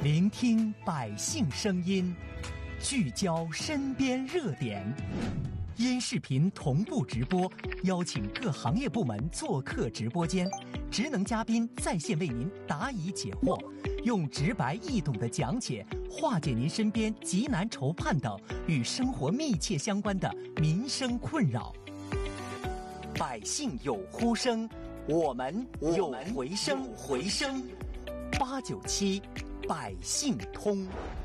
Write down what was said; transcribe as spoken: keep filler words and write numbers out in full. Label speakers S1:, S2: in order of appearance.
S1: 聆听百姓声音，聚焦身边热点，音视频同步直播，邀请各行业部门做客直播间，职能嘉宾在线为您答疑解惑，用直白易懂的讲解化解您身边急难愁盼等与生活密切相关的民生困扰。百姓有呼声，我们有回声。回声八九七百姓通。